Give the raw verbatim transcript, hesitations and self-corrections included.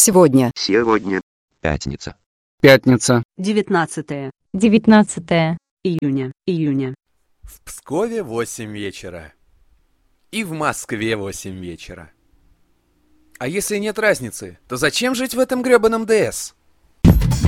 сегодня? Сегодня. Пятница. Пятница. девятнадцатое девятнадцатое июня. Июня. В Пскове восемь вечера. И в Москве восемь вечера. А если нет разницы, то зачем жить в этом грёбаном ДС?